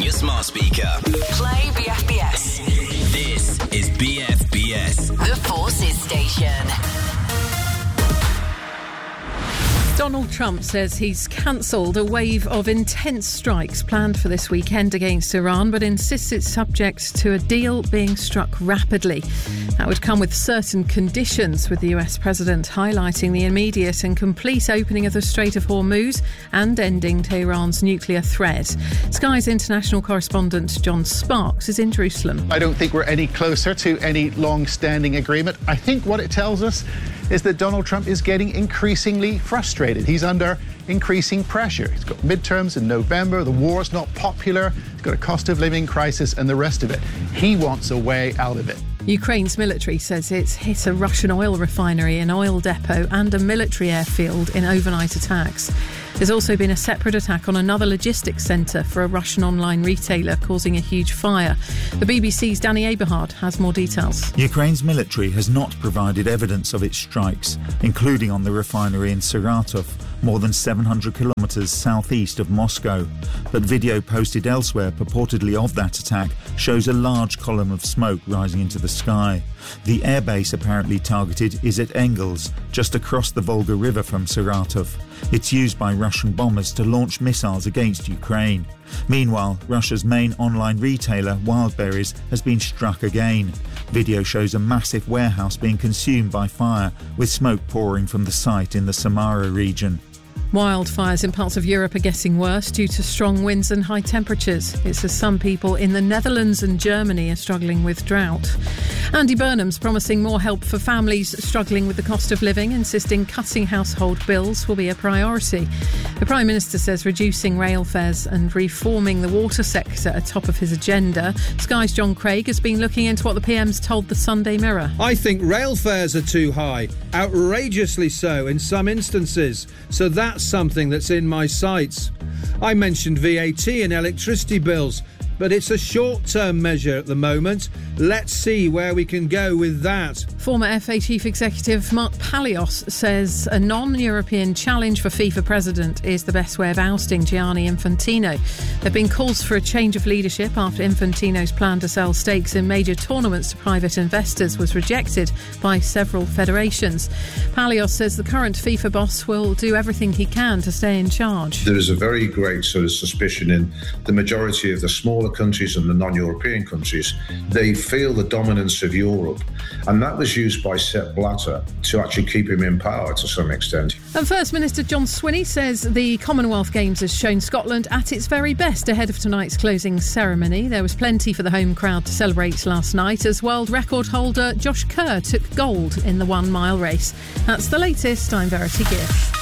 your smart speaker. Play BFBS. This is BFBS. The Forces Station. Donald Trump says he's cancelled a wave of intense strikes planned for this weekend against Iran, but insists it's subject to a deal being struck rapidly. That would come with certain conditions, with the US President highlighting the immediate and complete opening of the Strait of Hormuz and ending Tehran's nuclear threat. Sky's international correspondent John Sparks is in Jerusalem. I don't think we're any closer to any long-standing agreement. I think what it tells us is that Donald Trump is getting increasingly frustrated. He's under increasing pressure. He's got midterms in November, the war's not popular, he's got a cost of living crisis and the rest of it. He wants a way out of it. Ukraine's military says it's hit a Russian oil refinery, an oil depot and a military airfield in overnight attacks. There's also been a separate attack on another logistics centre for a Russian online retailer, causing a huge fire. The BBC's Danny Aberhard has more details. Ukraine's military has not provided evidence of its strikes, including on the refinery in Saratov, more than 700 kilometres southeast of Moscow. But video posted elsewhere purportedly of that attack shows a large column of smoke rising into the sky. The airbase apparently targeted is at Engels, just across the Volga River from Saratov. It's used by Russian bombers to launch missiles against Ukraine. Meanwhile, Russia's main online retailer, Wildberries, has been struck again. Video shows a massive warehouse being consumed by fire, with smoke pouring from the site in the Samara region. Wildfires in parts of Europe are getting worse due to strong winds and high temperatures. It says some people in the Netherlands and Germany are struggling with drought. Andy Burnham's promising more help for families struggling with the cost of living, insisting cutting household bills will be a priority. The Prime Minister says reducing rail fares and reforming the water sector are top of his agenda. Sky's John Craig has been looking into what the PM's told the Sunday Mirror. I think rail fares are too high, outrageously so in some instances. So that's something that's in my sights. I mentioned VAT and electricity bills, but it's a short-term measure at the moment. Let's see where we can go with that. Former FA Chief Executive Mark Palios says a non-European challenge for FIFA president is the best way of ousting Gianni Infantino. There have been calls for a change of leadership after Infantino's plan to sell stakes in major tournaments to private investors was rejected by several federations. Palios says the current FIFA boss will do everything he can to stay in charge. There is a very great sort of suspicion in the majority of the smaller countries and the non-European countries. They feel the dominance of Europe, and that was used by Sepp Blatter to actually keep him in power to some extent. And First Minister John Swinney says the Commonwealth Games has shown Scotland at its very best ahead of tonight's closing ceremony. There was plenty for the home crowd to celebrate last night as world record holder Josh Kerr took gold in the 1 mile race. That's the latest. I'm Verity Gibb.